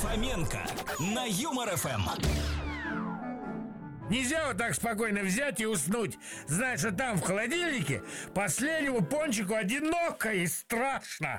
Фоменко на Юмор ФМ. Нельзя вот так спокойно взять и уснуть, зная, что там в холодильнике последнему пончику одиноко и страшно.